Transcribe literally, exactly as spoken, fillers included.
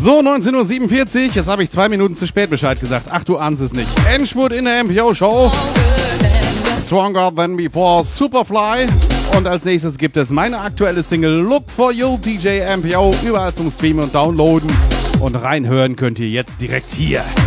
So, neunzehn Uhr siebenundvierzig, jetzt habe ich zwei Minuten zu spät Bescheid gesagt. Ach, du ahnst es nicht. Endspurt in der M P O-Show. Stronger Than Before, Superfly. Und als nächstes gibt es meine aktuelle Single Look For You, D J M P O. Überall zum Streamen und Downloaden. Und reinhören könnt ihr jetzt direkt hier.